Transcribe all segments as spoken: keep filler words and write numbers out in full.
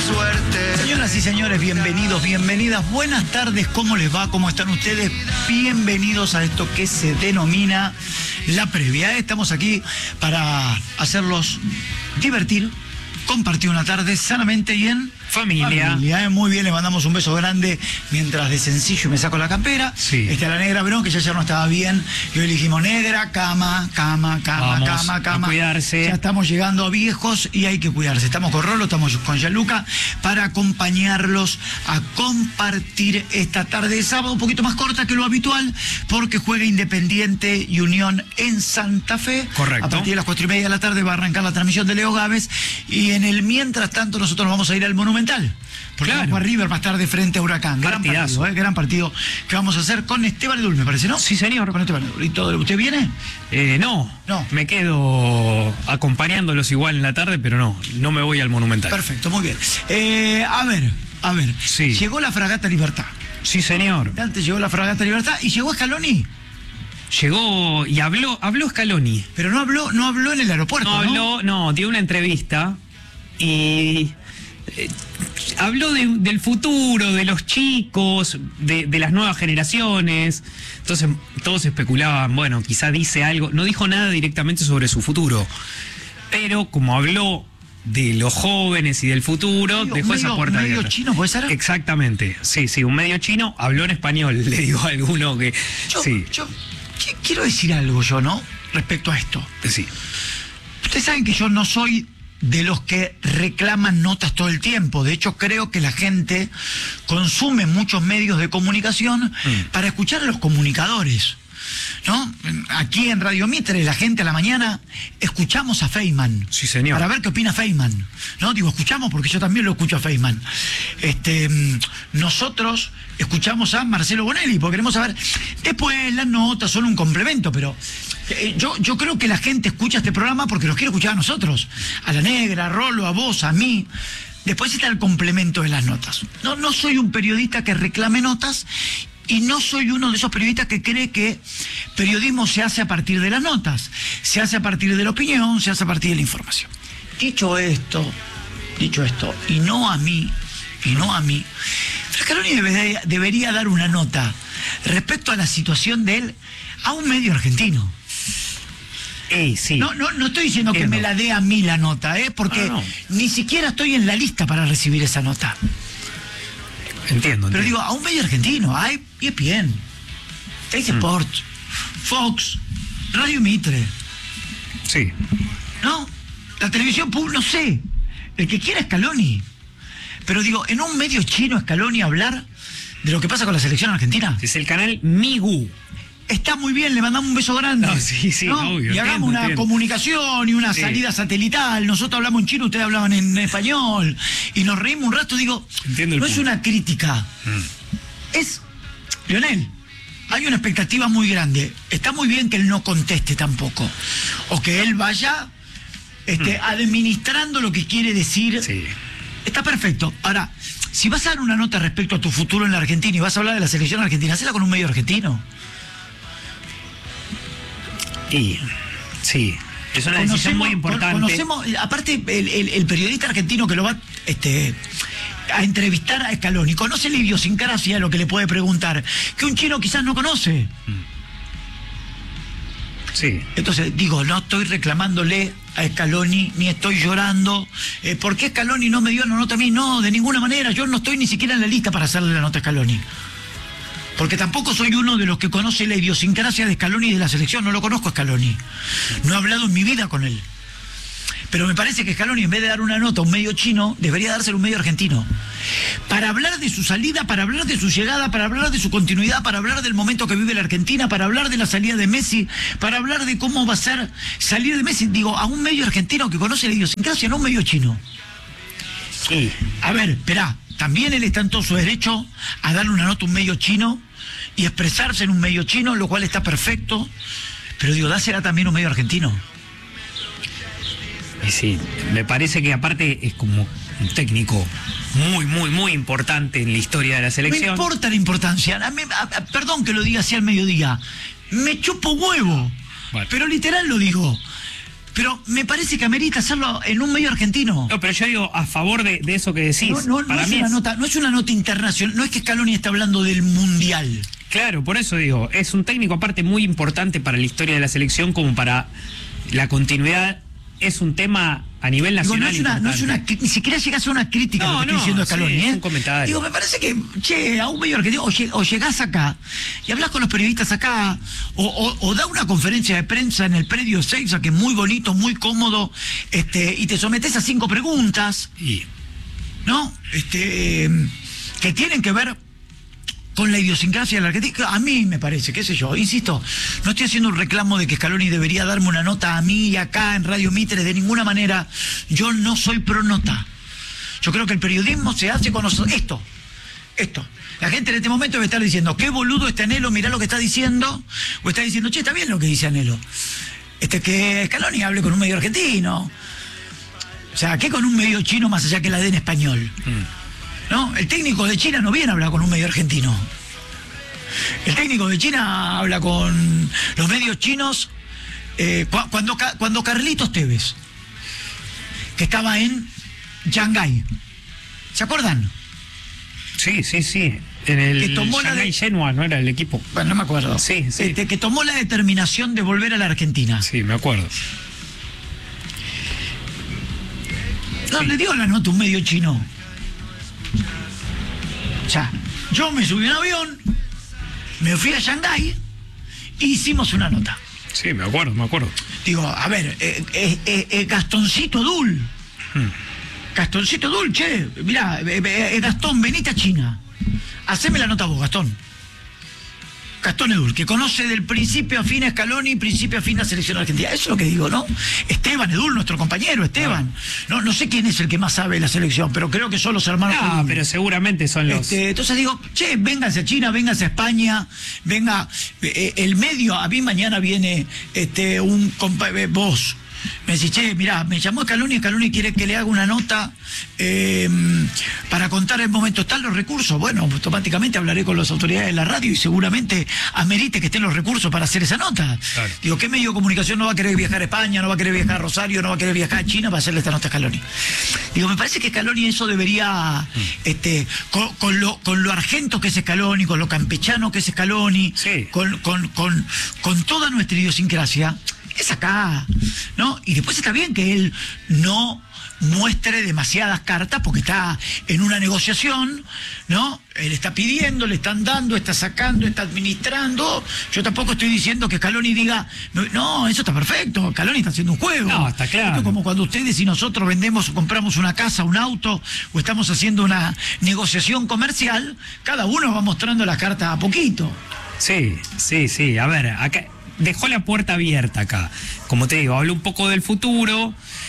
suerte. Señoras y señores, bienvenidos, bienvenidas. Buenas tardes, ¿cómo les va? ¿Cómo están ustedes? Bienvenidos a esto que se denomina La Previa. Estamos aquí para hacerlos divertir, compartir una tarde sanamente y en familia. familia. Muy bien, le mandamos un beso grande mientras de sencillo me saco la campera. Sí. Está la negra Verón, que ya ayer no estaba bien. Y hoy le dijimos, negra, cama, cama, cama, Vamos cama, cama. a cuidarse. Ya estamos llegando a viejos y hay que cuidarse. Estamos con Rolo, estamos con Gianluca para acompañarlos a compartir esta tarde de sábado, un poquito más corta que lo habitual, porque juega Independiente y Unión en Santa Fe. Correcto. A partir de las cuatro y media de la tarde va a arrancar la transmisión de Leo Gávez. Y en el mientras tanto nosotros nos vamos a ir al Monumental. Porque claro. vamos a River más tarde frente a Huracán. Gran Partidazo. partido, ¿eh? Gran partido que vamos a hacer con Esteban Edul, me parece, ¿no? Sí, señor. Con Esteban Edul. ¿Y todo? ¿Usted viene? Eh, no, No. me quedo acompañándolos igual en la tarde, pero no, no me voy al Monumental. Perfecto, muy bien. Eh, a ver, a ver. Sí. Llegó la Fragata Libertad. Sí, señor. Antes llegó la Fragata Libertad y llegó Scaloni. Llegó y habló, habló Scaloni. Pero no habló, no habló en el aeropuerto, No ¿no? habló, no, dio una entrevista y eh, habló de- del futuro, de los chicos, de, de las nuevas generaciones. Entonces todos especulaban, bueno, quizá dice algo. No dijo nada directamente sobre su futuro, pero como habló de los jóvenes y del futuro, Medio- dejó esa medio- puerta medio abierta. chino, ¿puede ser? Exactamente, sí, sí, un medio chino, habló en español, le digo a alguno que... Yo, sí, yo qui- quiero decir algo yo, ¿no? Respecto a esto. sí. Ustedes saben que yo no soy de los que reclaman notas todo el tiempo. De hecho, creo que la gente consume muchos medios de comunicación Mm. para escuchar a los comunicadores, ¿no? Aquí en Radio Mitre, la gente a la mañana escuchamos a Feynman. Sí, señor. Para ver qué opina Feynman, ¿no? Digo, escuchamos porque yo también lo escucho a Feynman. Este, mm, nosotros escuchamos a Marcelo Bonelli porque queremos saber. Después las notas son un complemento, pero eh, yo, yo creo que la gente escucha este programa porque nos quiere escuchar a nosotros, a la negra, a Rolo, a vos, a mí. Después está el complemento de las notas. No, no soy un periodista que reclame notas y no soy uno de esos periodistas que cree que periodismo se hace a partir de las notas, se hace a partir de la opinión, se hace a partir de la información. Dicho esto, dicho esto, y no a mí, y no a mí, Scaloni debería, debería dar una nota respecto a la situación de él a un medio argentino. Ey, sí. No, no, no estoy diciendo que Entiendo. me la dé a mí la nota, ¿eh? Porque Ah, no. ni siquiera estoy en la lista para recibir esa nota. Entiendo, Pero entiendo. digo, a un medio argentino, hay E S P N, Teis Mm. Sports, Fox, Radio Mitre, Sí. ¿no? La televisión pública, no sé, el que quiera Scaloni. Pero digo, en un medio chino Scaloni hablar de lo que pasa con la selección argentina. Es el canal Migu. Está muy bien, le mandamos un beso grande. No, sí, sí, ¿no? obvio, Y hagamos entiendo, una entiendo. comunicación y una Sí. salida satelital. Nosotros hablamos en chino, ustedes hablaban en español. Y nos reímos un rato, digo, Entiendo el no es punto. una crítica. Es, Lionel, hay una expectativa muy grande. Está muy bien que él no conteste tampoco. O que él vaya este, administrando lo que quiere decir. Sí. Está perfecto. Ahora, si vas a dar una nota respecto a tu futuro en la Argentina y vas a hablar de la selección argentina, hacela con un medio argentino. Y sí, es una decisión muy importante. con- Conocemos, aparte, el, el- el periodista argentino que lo va este, a entrevistar a Scaloni, conoce la idiosincrasia de lo que le puede preguntar, que un chino quizás no conoce. Sí. Entonces, digo, no estoy reclamándole a Scaloni, ni estoy llorando. Eh, ¿Por qué Scaloni no me dio la nota a mí? No, de ninguna manera. Yo no estoy ni siquiera en la lista para hacerle la nota a Scaloni. Porque tampoco soy uno de los que conoce la idiosincrasia de Scaloni y de la selección. No lo conozco a Scaloni. No he hablado en mi vida con él. Pero me parece que Scaloni, en vez de dar una nota a un medio chino, debería dársela a un medio argentino. Para hablar de su salida, para hablar de su llegada, para hablar de su continuidad, para hablar del momento que vive la Argentina, para hablar de la salida de Messi, para hablar de cómo va a ser salir de Messi. Digo, a un medio argentino que conoce la idiosincrasia, no a un medio chino. Sí. A ver, esperá, también él está en todo su derecho a darle una nota a un medio chino y expresarse en un medio chino, lo cual está perfecto. Pero digo, dásela también a un medio argentino. Y sí, me parece que aparte es como un técnico muy, muy, muy importante en la historia de la No selección. importa la importancia. A mí- a- a- perdón que lo diga así al mediodía. Me chupo huevo. Bueno. Pero literal lo digo. pero me parece que amerita hacerlo en un medio argentino. No, pero yo digo a favor de, de eso que decís. No, no, no Para es mí una es- nota, no es una nota internacional, no es que Scaloni está hablando del mundial. Claro, por eso digo, es un técnico aparte muy importante para la historia de la selección como para la continuidad. Es un tema a nivel Digo, no nacional. es una, no es una, importante. ni siquiera llega a ser una crítica No, lo que no, estoy diciendo a Scaloni, sí, ¿eh? es un comentario. Digo, me parece que, che, a un medio argentino, o, lleg- o llegás acá y hablas con los periodistas acá, o, o, o da una conferencia de prensa en el predio Seiza, que es muy bonito, muy cómodo, este, y te sometes a cinco preguntas, Y, ¿no? Este, eh, que tienen que ver con la idiosincrasia de la Argentina. A mí me parece, qué sé yo, insisto, no estoy haciendo un reclamo de que Scaloni debería darme una nota a mí y acá en Radio Mitre, de ninguna manera. Yo no soy pro nota. Yo creo que el periodismo se hace con nosotros. Esto, esto. La gente en este momento debe estar diciendo, qué boludo este Anhelo, mirá lo que está diciendo, o está diciendo, che, está bien lo que dice Anhelo. Este, que Scaloni hable con un medio argentino. O sea, ¿qué con un medio chino más allá que la dé en español? ¿No? El técnico de China no viene a hablar con un medio argentino. El técnico de China habla con los medios chinos eh, cu- cuando, Ca- cuando Carlitos Tevez, que estaba en Shanghái, ¿se acuerdan? sí, sí, sí. En el Que tomó la Shanghái de- Shenhua, ¿no era el equipo? Bueno, no me acuerdo. Sí, sí. Este, que tomó la determinación de volver a la Argentina. Sí, me acuerdo. No, le dio la nota a un medio chino. O sea, yo me subí a un avión, me fui a Shanghái e hicimos una nota. Sí, me acuerdo, me acuerdo. Digo, a ver, eh, eh, eh, eh, Gastoncito Dul. Gastoncito Dul, che, mirá, eh, eh, Gastón, venite a China. Haceme la nota vos, Gastón. Gastón Edul, que conoce del principio a fin a Scaloni, principio a fin la selección argentina. Eso es lo que digo, ¿no? Esteban Edul, nuestro compañero, Esteban. No, no sé quién es el que más sabe de la selección, pero creo que son los hermanos. No, Edul. pero seguramente son los... Este, entonces digo, che, vénganse a China, vénganse a España, venga, eh, el medio, a mí mañana viene este un compa, eh, vos. Me decís, che, mirá, me llamó Scaloni, Scaloni quiere que le haga una nota eh, para contar el momento. ¿Están los recursos? Bueno, automáticamente hablaré con las autoridades de la radio y seguramente amerite que estén los recursos para hacer esa nota. Claro. Digo, ¿qué medio de comunicación no va a querer viajar a España, no va a querer viajar a Rosario, no va a querer viajar a China para hacerle esta nota a Scaloni? Digo, me parece que Scaloni eso debería, mm. este, con, con, lo, con lo argento que es Scaloni, con lo campechano que es Scaloni, Sí. con, con, con, con toda nuestra idiosincrasia, es acá, ¿no? Y después está bien que él no muestre demasiadas cartas porque está en una negociación, ¿no? Él está pidiendo, le están dando, está sacando, está administrando. Yo tampoco estoy diciendo que Scaloni diga, no, eso está perfecto, Scaloni está haciendo un juego. No, está claro. Esto es como cuando ustedes y nosotros vendemos o compramos una casa, un auto, o estamos haciendo una negociación comercial, cada uno va mostrando las cartas a poquito. Sí, sí, sí. A ver, acá dejó la puerta abierta acá. Como te digo, habló un poco del futuro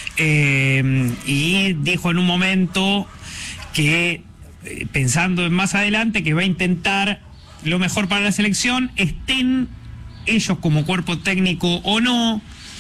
eh, y dijo en un momento que, eh, pensando en más adelante, que va a intentar lo mejor para la selección, estén ellos como cuerpo técnico o no.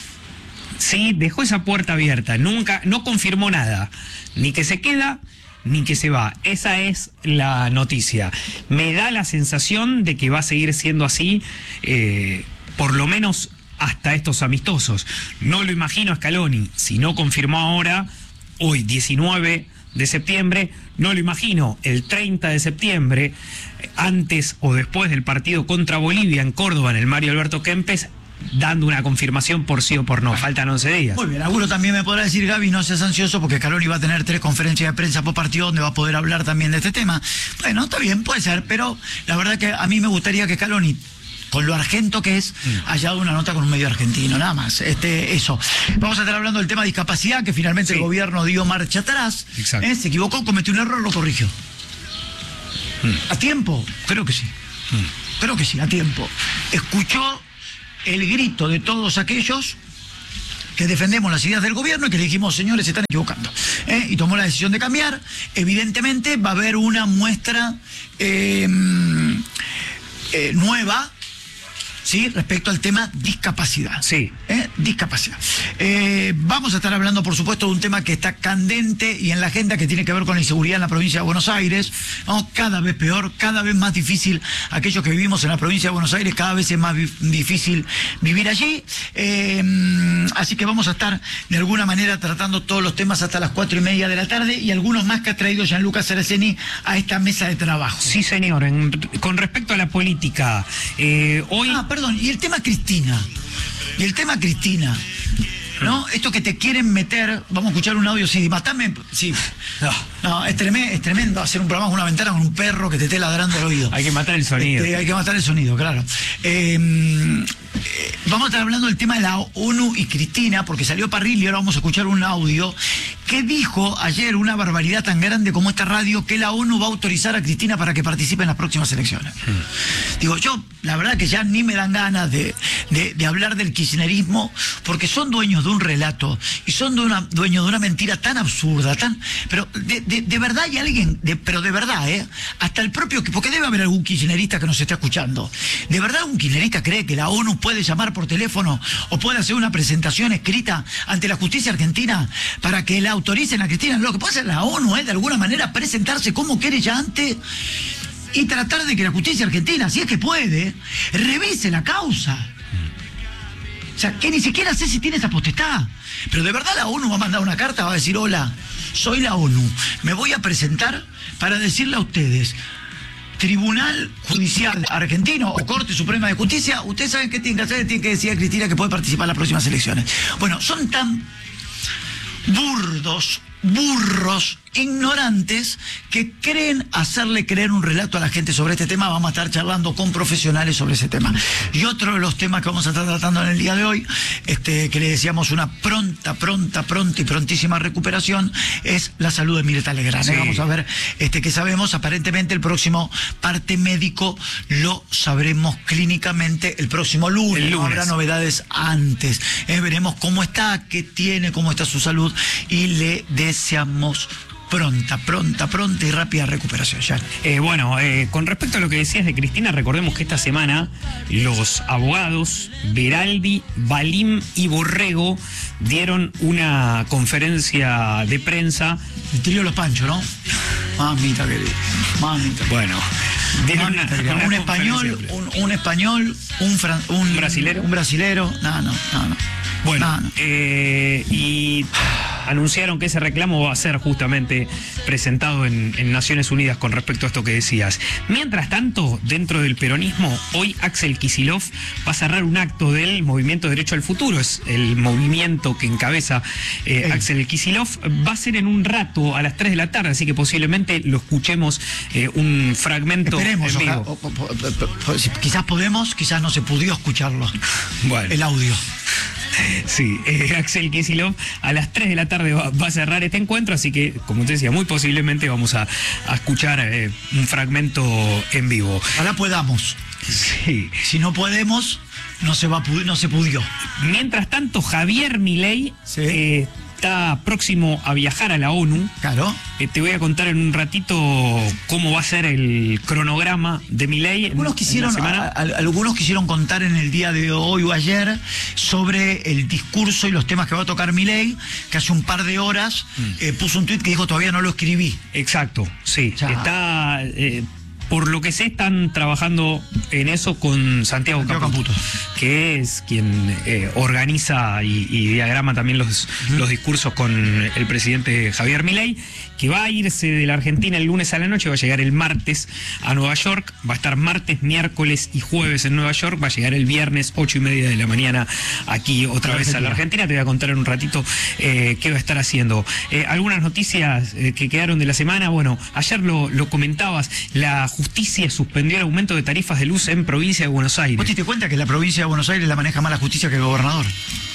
Sí, dejó esa puerta abierta. Nunca, no confirmó nada. Ni que se queda, ni que se va. Esa es la noticia. Me da la sensación de que va a seguir siendo así, eh, por lo menos hasta estos amistosos. No lo imagino a Scaloni, si no confirmó ahora, hoy diecinueve de septiembre, no lo imagino el treinta de septiembre, antes o después del partido contra Bolivia en Córdoba, en el Mario Alberto Kempes, dando una confirmación por sí o por no. Faltan once días. Muy bien, alguno también me podrá decir, Gaby, no seas ansioso porque Scaloni va a tener tres conferencias de prensa por partido donde va a poder hablar también de este tema. Bueno, está bien, puede ser, pero la verdad que a mí me gustaría que Scaloni, con lo argento que es, mm. haya dado una nota con un medio argentino, nada más. Este, eso. Vamos a estar hablando del tema de discapacidad, que finalmente sí. el gobierno dio marcha atrás. ¿Eh? Se equivocó, cometió un error, lo corrigió. Mm. ¿A tiempo? Creo que sí. Mm. Creo que sí, a tiempo. Escuchó el grito de todos aquellos que defendemos las ideas del gobierno y que le dijimos, señores, se están equivocando. ¿Eh? Y tomó la decisión de cambiar. Evidentemente va a haber una muestra eh, eh, nueva ¿sí? Respecto al tema discapacidad. Sí. ¿Eh? Discapacidad. Eh, vamos a estar hablando, por supuesto, de un tema que está candente y en la agenda, que tiene que ver con la inseguridad en la provincia de Buenos Aires, ¿no? Cada vez peor, cada vez más difícil. Aquellos que vivimos en la provincia de Buenos Aires, cada vez es más difícil vivir allí. Eh, así que vamos a estar de alguna manera tratando todos los temas hasta las cuatro y media de la tarde, y algunos más que ha traído Gianluca Saraceni a esta mesa de trabajo. Sí, señor. En, con respecto a la política, eh, hoy... Ah, perdón, y el tema Cristina. Y el tema Cristina. ¿No? Esto que te quieren meter, vamos a escuchar un audio, sí, matame, sí. No, no es, tremendo, es tremendo hacer un programa con una ventana con un perro que te esté ladrando al oído. Hay que matar el sonido. Este, hay que matar el sonido, claro. Eh, eh, vamos a estar hablando del tema de la ONU y Cristina, porque salió Parrilli y ahora vamos a escuchar un audio que dijo ayer una barbaridad tan grande como esta radio, que la ONU va a autorizar a Cristina para que participe en las próximas elecciones. Mm. Digo, yo, la verdad que ya ni me dan ganas de, de, de hablar del kirchnerismo, porque son dueños de un relato y son de una, dueños de una mentira tan absurda, tan, pero de, de, de verdad hay alguien, de, pero de verdad, ¿eh? Hasta el propio, porque debe haber algún kirchnerista que nos está escuchando, ¿de verdad un kirchnerista cree que la ONU puede llamar por teléfono o puede hacer una presentación escrita ante la justicia argentina para que la autoricen a Cristina? Lo que puede hacer la ONU es de alguna manera presentarse como querellante y tratar de que la justicia argentina, si es que puede, revise la causa. O sea, que ni siquiera sé si tiene esa potestad. Pero de verdad la ONU va a mandar una carta, va a decir: hola, soy la ONU, me voy a presentar para decirle a ustedes, Tribunal Judicial Argentino o Corte Suprema de Justicia, ustedes saben qué tienen que hacer, tienen que decir a Cristina que puede participar en las próximas elecciones. Bueno, son tan burdos, burros, ignorantes, que creen hacerle creer un relato a la gente sobre este tema. Vamos a estar charlando con profesionales sobre ese tema. Y otro de los temas que vamos a estar tratando en el día de hoy, este, que le deseamos una pronta, pronta, pronta y prontísima recuperación, es la salud de Mirta Legrand. Sí. Vamos a ver este, qué sabemos. Aparentemente el próximo parte médico lo sabremos clínicamente el próximo lunes. El lunes. No habrá novedades antes. Eh, veremos cómo está, qué tiene, cómo está su salud, y le deseamos pronta, pronta, pronta y rápida recuperación. Ya. Eh, bueno, eh, con respecto a lo que decías de Cristina, recordemos que esta semana los abogados Beraldi, Balim y Borrego dieron una conferencia de prensa. El trío Los Panchos, ¿no? Mamita querida, mamita. Bueno, dieron mamita, una, una un español, un, un español, un, fran, un brasilero, un brasilero, no, no, no, no. Bueno, no, no. Eh, y anunciaron que ese reclamo va a ser justamente presentado en, en Naciones Unidas con respecto a esto que decías. Mientras tanto, dentro del peronismo, hoy Axel Kicillof va a cerrar un acto del Movimiento Derecho al Futuro. Es el movimiento que encabeza eh, Axel Kicillof. Va a ser en un rato, a las tres de la tarde, así que posiblemente lo escuchemos eh, un fragmento. Esperemos, en vivo. O, o, o, o, quizás podemos, quizás no se pudo escucharlo. Bueno. El audio. Sí, eh, Axel Kicillof a las tres de la tarde va, va a cerrar este encuentro, así que, como te decía, muy posiblemente vamos a, a escuchar eh, un fragmento en vivo. Ojalá podamos. Sí. Si no podemos, no se va, no se pudió. Mientras tanto, Javier Milei sí. eh, está próximo a viajar a la ONU. Claro. Eh, te voy a contar en un ratito cómo va a ser el cronograma de Milei. Algunos en, quisieron, en la semana. A, a, algunos quisieron contar en el día de hoy o ayer sobre el discurso y los temas que va a tocar Milei, que hace un par de horas mm. eh, puso un tuit que dijo: todavía no lo escribí. Exacto, sí. Ya. Está... Eh, Por lo que sé, están trabajando en eso con Santiago, Santiago Caputo, Caputo, que es quien eh, organiza y, y diagrama también los, uh-huh. los discursos con el presidente Javier Milei, que va a irse de la Argentina el lunes a la noche, va a llegar el martes a Nueva York, va a estar martes, miércoles y jueves en Nueva York, va a llegar el viernes ocho y media de la mañana aquí otra a vez Argentina. a la Argentina. Te voy a contar en un ratito eh, qué va a estar haciendo. Eh, algunas noticias eh, que quedaron de la semana. Bueno, ayer lo, lo comentabas, la justicia suspendió el aumento de tarifas de luz en provincia de Buenos Aires. ¿Vos te diste cuenta que la provincia de Buenos Aires la maneja más la justicia que el gobernador?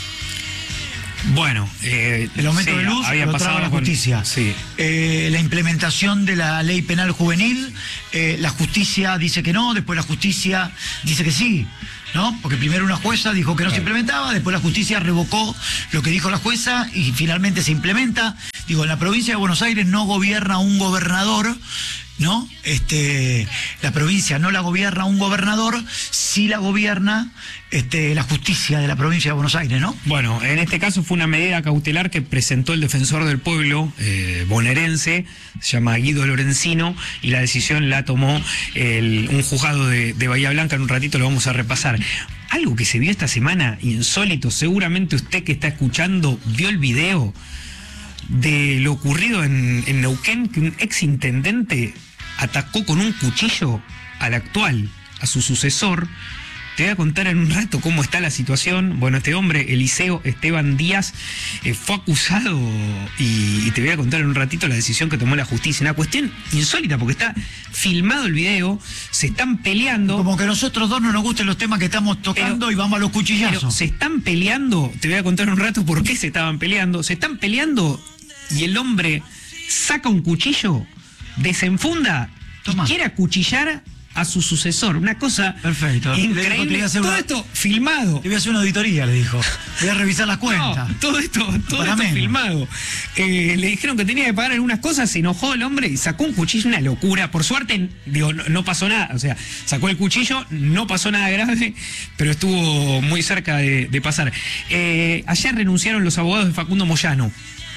Bueno, eh, el aumento sí, de luz había lo pasado traba la con, justicia. Sí. Eh, la implementación de la ley penal juvenil, eh, la justicia dice que no, después la justicia dice que sí, ¿no? Porque primero una jueza dijo que no claro. se implementaba, después la justicia revocó lo que dijo la jueza y finalmente se implementa. Digo, en la provincia de Buenos Aires no gobierna un gobernador ¿no? Este, la provincia no la gobierna un gobernador, sí la gobierna este, la justicia de la provincia de Buenos Aires, ¿no? Bueno, en este caso fue una medida cautelar que presentó el defensor del pueblo eh, bonaerense, se llama Guido Lorenzino, y la decisión la tomó el, un juzgado de, de Bahía Blanca. En un ratito lo vamos a repasar. Algo que se vio esta semana, insólito, seguramente usted que está escuchando vio el video de lo ocurrido en, en Neuquén, que un ex intendente atacó con un cuchillo al actual, a su sucesor. Te voy a contar en un rato cómo está la situación. Bueno, este hombre, Eliseo Esteban Díaz, eh, fue acusado y, y te voy a contar en un ratito la decisión que tomó la justicia. Una cuestión insólita porque está filmado el video, se están peleando. Como que a nosotros dos no nos gusten los temas que estamos tocando pero, y vamos a los cuchillazos. Pero se están peleando, te voy a contar en un rato por qué se estaban peleando. Se están peleando y el hombre saca un cuchillo, desenfunda Toma. y quiere acuchillar a su sucesor. Una cosa perfecto. increíble. Todo una... esto filmado. Te voy a hacer una auditoría, le dijo. Voy a revisar las cuentas. No, todo esto, todo esto filmado. Eh, le dijeron que tenía que pagar algunas cosas, se enojó el hombre y sacó un cuchillo, una locura. Por suerte, digo, no, no pasó nada. O sea, sacó el cuchillo, no pasó nada grave, pero estuvo muy cerca de, de pasar. Eh, ayer renunciaron los abogados de Facundo Moyano.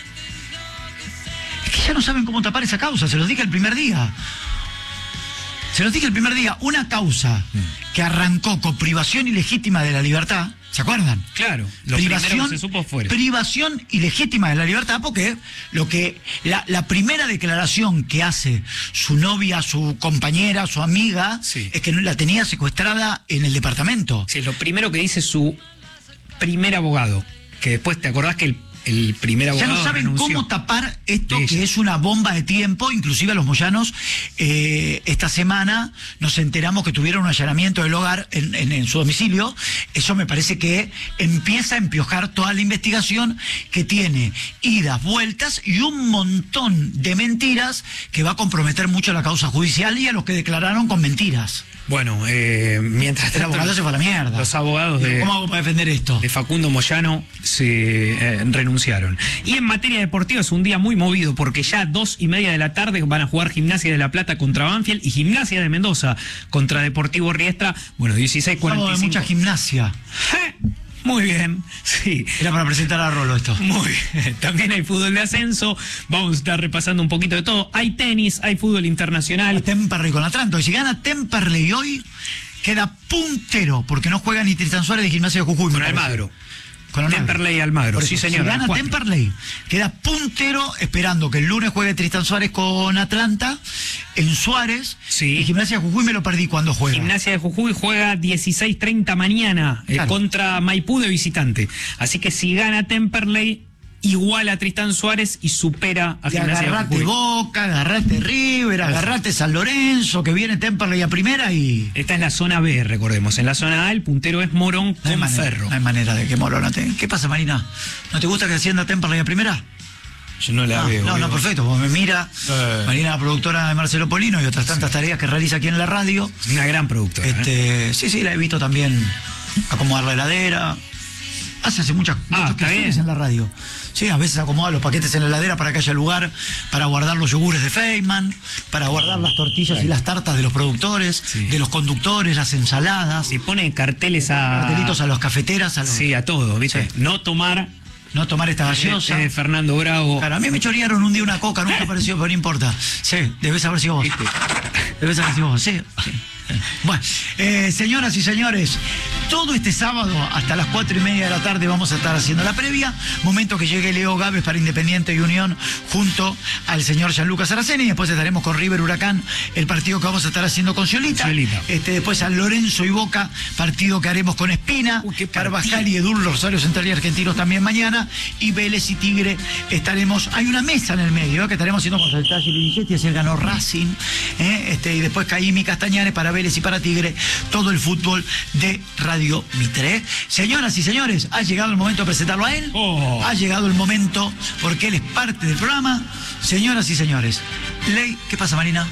Es que ya no saben cómo tapar esa causa, se los dije el primer día. Se los dije el primer día, una causa que arrancó con privación ilegítima de la libertad, ¿se acuerdan? Claro, lo privación, primero que se supo fue privación ilegítima de la libertad, porque lo que la, la primera declaración que hace su novia, su compañera, su amiga, sí. es que no la tenía secuestrada en el departamento. Sí, es lo primero que dice su primer abogado, que después te acordás que el El primer abogado ya no saben renunció. cómo tapar esto que es una bomba de tiempo. Inclusive a los moyanos eh, esta semana nos enteramos que tuvieron un allanamiento del hogar en, en, en su domicilio. Eso me parece que empieza a empiojar toda la investigación, que tiene idas, vueltas y un montón de mentiras que va a comprometer mucho la causa judicial y a los que declararon con mentiras. Bueno, eh, mientras el tanto, abogado se fue a la mierda. Los abogados de, ¿cómo hago para defender esto? de Facundo Moyano se eh, renunciaron. Y en materia deportiva es un día muy movido porque ya a dos y media de la tarde van a jugar Gimnasia de La Plata contra Banfield y Gimnasia de Mendoza contra Deportivo Riestra. Bueno, dieciséis cuarenta y cinco. De mucha gimnasia. Muy bien, sí. Era para presentar a Rolo esto. Muy bien. También hay fútbol de ascenso. Vamos a estar repasando un poquito de todo. Hay tenis, hay fútbol internacional. Temperley con Atlanta. Y si gana Temperley hoy, queda puntero, porque no juega ni Tristan Suárez de Gimnasia de Jujuy. Con Almagro. Con Temperley y Almagro, eso, sí señor. Si gana Temperley, queda puntero esperando que el lunes juegue Tristan Suárez con Atlanta en Suárez. Sí. Y Gimnasia de Jujuy me lo perdí cuando juega. Gimnasia de Jujuy juega dieciséis treinta mañana eh, claro. contra Maipú de visitante. Así que si gana Temperley, iguala a Tristan Suárez y supera a y Gimnasia de agarrate Jujuy. Boca, agarrate River, agarrate San Lorenzo, que viene Temperley a primera y... Esta es la zona B, recordemos. En la zona A el puntero es Morón no con manera, Ferro. No hay manera de que Morón... Te... ¿Qué pasa, Marina? ¿No te gusta que ascienda Temperley a primera? Yo no la no, veo. No, no, perfecto. Vos me mira, eh. Marina, la productora de Marcelo Polino y otras tantas sí. tareas que realiza aquí en la radio. Una gran productora. Este, ¿eh? Sí, sí, la he visto también acomodar la heladera. Hace, hace muchas ah, muchos quehaceres en la radio. Sí, a veces acomoda los paquetes en la heladera para que haya lugar para guardar los yogures de Feynman, para guardar las tortillas sí. y las tartas de los productores, sí. de los conductores, las ensaladas. Se pone carteles a... Cartelitos a las cafeteras. A los... Sí, a todo, ¿viste? Sí. No tomar... No tomar esta gaseosa. Eh, Fernando Bravo. Claro, a mí me chorearon un día una coca, nunca apareció, pero no importa. Sí, debes haber sido vos. ¿Viste? Debes haber sido vos, sí. sí. Bueno, eh, señoras y señores, todo este sábado hasta las cuatro y media de la tarde vamos a estar haciendo la previa. Momento que llegue Leo Gávez para Independiente y Unión junto al señor Gianluca Saraceni. Y después estaremos con River Huracán, el partido que vamos a estar haciendo con Sciolita. Este, después San Lorenzo y Boca, partido que haremos con Espina, Uy, Carvajal y Edul, Rosario Central y Argentinos también mañana. Y Vélez y Tigre estaremos. Hay una mesa en el medio ¿eh? que estaremos haciendo con Saltaje y Linichetti, así ganó Racing. ¿eh? Este, y después Caimi y Castañares para Vélez y para Tigre, todo el fútbol de Radio Mitre. ¿eh? Señoras y señores, ha llegado el momento de presentarlo a él. Oh. Ha llegado el momento, porque él es parte del programa. Señoras y señores, Ley, ¿qué pasa, Marina?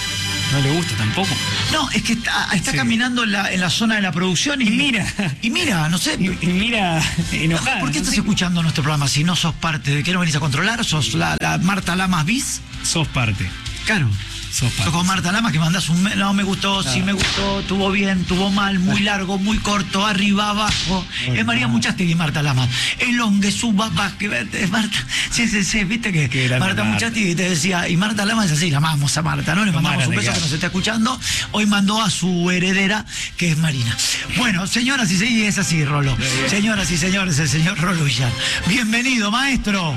No le gusta tampoco. No, es que está, está sí. caminando en la, en la zona de la producción y, y mira. Y mira, no sé. Y, y mira enojada. ¿Por qué no estás sé. escuchando nuestro programa si no sos parte? ¿De qué no venís a controlar? ¿Sos la, la Marta Lamas bis? Sos parte. Claro. Sos pato. Sos como Marta Lamas que mandás un... me- No, me gustó, sí me gustó, tuvo bien, tuvo mal, muy largo, muy corto, arriba, abajo. Es María Muchastegui, Marta Lamas. El ongue, suba, baja, que es Marta. Sí, sí, sí, viste que Qué grande Marta Marta. Muchastegui te decía, y Marta Lamas es así, la amamos a Marta, ¿no? Le Lo mandamos más un grande beso que que hay. nos está escuchando. Hoy mandó a su heredera, que es Marina. Bueno, señoras y señores, es así, Rolo. Señoras y señores, el señor Rolo Villar. Bienvenido, maestro.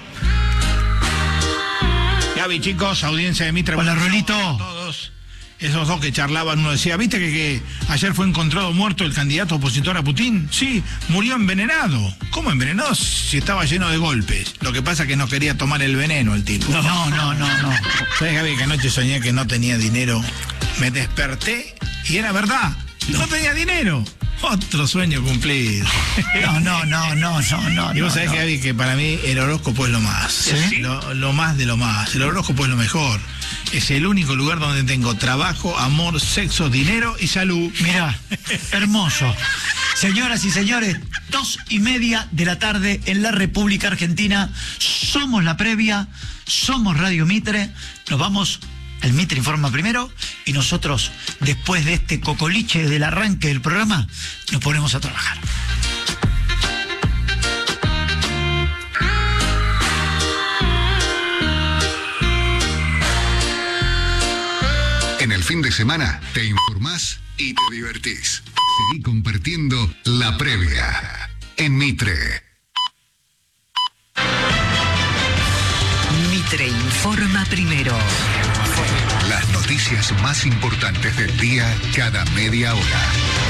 Gaby, chicos, audiencia de Mitre. Hola, buenas Rolito. noches a todos. Esos dos que charlaban, uno decía, ¿viste que, que ayer fue encontrado muerto el candidato opositor a Putin? Sí, murió envenenado. ¿Cómo envenenado si estaba lleno de golpes? Lo que pasa es que no quería tomar el veneno el tipo. No, no, no, no. ¿Sabes, Gaby, que anoche soñé que no tenía dinero? Me desperté y era verdad. No, tenía dinero. Otro sueño cumplido. No, no, no, no, no, no. Y vos no, sabés, no. Gaby, que para mí el horóscopo es lo más. ¿Sí? Lo, lo más de lo más. El horóscopo es lo mejor. Es el único lugar donde tengo trabajo, amor, sexo, dinero y salud. Mirá, hermoso. Señoras y señores, dos y media de la tarde en la República Argentina. Somos la previa, somos Radio Mitre. Nos vamos al Mitre Informa primero y nosotros, después de este cocoliche del arranque del programa, nos ponemos a trabajar. En el fin de semana te informás y te divertís. Seguí compartiendo La Previa en Mitre. Mitre informa primero. Las noticias más importantes del día cada media hora.